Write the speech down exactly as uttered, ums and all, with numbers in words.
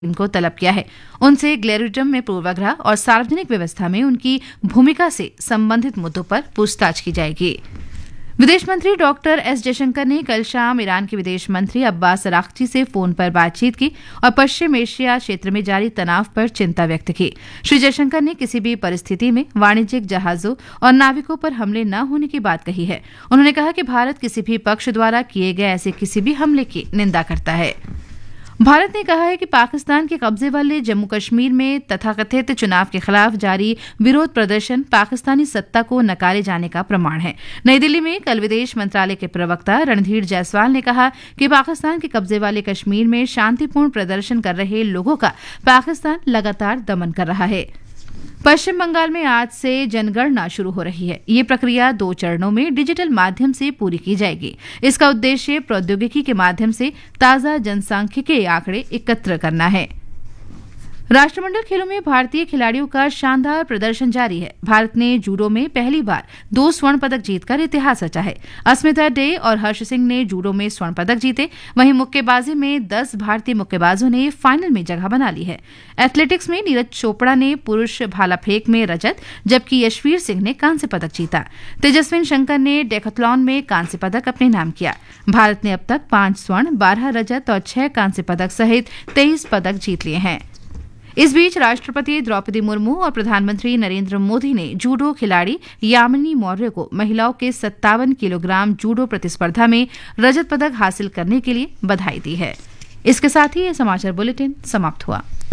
इनको तलब किया है। उनसे ग्लेरिज्म में पूर्वाग्रह और सार्वजनिक व्यवस्था में उनकी भूमिका से संबंधित मुद्दों पर पूछताछ की जाएगी। विदेश मंत्री डॉक्टर एस जयशंकर ने कल शाम ईरान के विदेश मंत्री अब्बास अराक्ची से फोन पर बातचीत की और पश्चिम एशिया क्षेत्र में जारी तनाव पर चिंता व्यक्त की। श्री जयशंकर ने किसी भी परिस्थिति में वाणिज्यिक जहाजों और नाविकों पर हमले न होने की बात कही है। उन्होंने कहा कि भारत किसी भी पक्ष द्वारा किए गए ऐसे किसी भी हमले की निंदा करता है। भारत ने कहा है कि पाकिस्तान के कब्जे वाले जम्मू कश्मीर में तथाकथित चुनाव के खिलाफ जारी विरोध प्रदर्शन पाकिस्तानी सत्ता को नकारे जाने का प्रमाण है। नई दिल्ली में कल विदेश मंत्रालय के प्रवक्ता रणधीर जायसवाल ने कहा कि पाकिस्तान के कब्जे वाले कश्मीर में शांतिपूर्ण प्रदर्शन कर रहे लोगों का पाकिस्तान लगातार दमन कर रहा है। पश्चिम बंगाल में आज से जनगणना शुरू हो रही है। ये प्रक्रिया दो चरणों में डिजिटल माध्यम से पूरी की जाएगी। इसका उद्देश्य प्रौद्योगिकी के माध्यम से ताजा जनसांख्यिकीय आंकड़े एकत्र करना है। राष्ट्रमंडल खेलों में भारतीय खिलाड़ियों का शानदार प्रदर्शन जारी है। भारत ने जूडो में पहली बार दो स्वर्ण पदक जीतकर इतिहास रचा है। अस्मिता डे और हर्ष सिंह ने जूडो में स्वर्ण पदक जीते। वहीं मुक्केबाजी में दस भारतीय मुक्केबाजों ने फाइनल में जगह बना ली है। एथलेटिक्स में नीरज चोपड़ा ने पुरुष भाला फेंक में रजत, जबकि यशवीर सिंह ने कांस्य पदक जीता। तेजस्विन शंकर ने डेकाथलॉन में कांस्य पदक अपने नाम किया। भारत ने अब तक पांच स्वर्ण, बारह रजत और छह कांस्य पदक सहित तेईस पदक जीत लिए हैं। इस बीच राष्ट्रपति द्रौपदी मुर्मू और प्रधानमंत्री नरेंद्र मोदी ने जूडो खिलाड़ी यामिनी मौर्य को महिलाओं के सत्तावन किलोग्राम जूडो प्रतिस्पर्धा में रजत पदक हासिल करने के लिए बधाई दी है। इसके साथ ही ये समाचार बुलेटिन समाप्त हुआ।